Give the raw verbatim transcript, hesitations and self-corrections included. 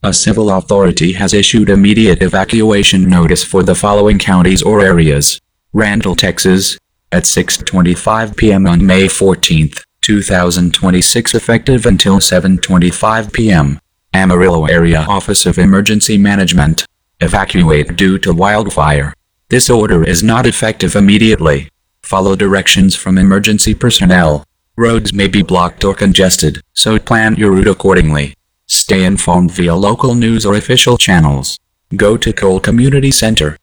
A civil authority has issued immediate evacuation notice for the following counties or areas. Randall, Texas, at six twenty-five p m on May fourteenth, two thousand twenty-six, effective until seven twenty-five p m Amarillo Area Office of Emergency Management. Evacuate due to wildfire. This order is not effective immediately. Follow directions from emergency personnel. Roads may be blocked or congested, so plan your route accordingly. Stay informed via local news or official channels. Go to Cole Community Center,